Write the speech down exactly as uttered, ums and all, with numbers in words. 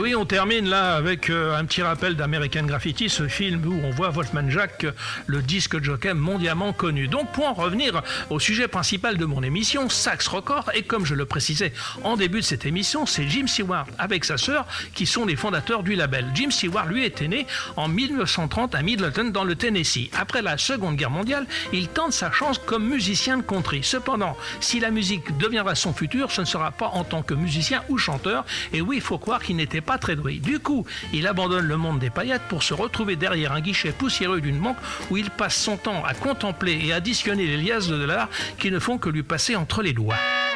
oui, on termine là avec euh, un petit rappel d'American Graffiti, ce film où on voit Wolfman Jack, le disque jockey mondialement connu. Donc pour en revenir au sujet principal de mon émission, Stax Records, et comme je le précisais en début de cette émission, c'est Jim Stewart avec sa sœur qui sont les fondateurs du label. Jim Stewart, lui, était né en dix-neuf cent trente à Middleton dans le Tennessee. Après la Seconde Guerre mondiale, il tente sa chance comme musicien de country. Cependant, si la musique deviendra son futur, ce ne sera pas en tant que musicien ou chanteur, et oui, il faut croire qu'il n'était pas très doué. Du coup, il abandonne le monde des paillettes pour se retrouver derrière un guichet poussiéreux d'une banque où il passe son temps à contempler et additionner les liasses de dollars qui ne font que lui passer entre les doigts.